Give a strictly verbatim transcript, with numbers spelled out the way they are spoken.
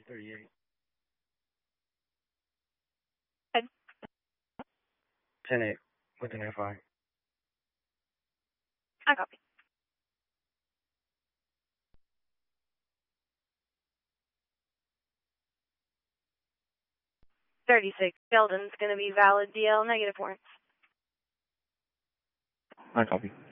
thirty thirty-eight. And ten eight with an F I. I copy. thirty-six. Sheldon's going to be valid D L negative warrants. I copy.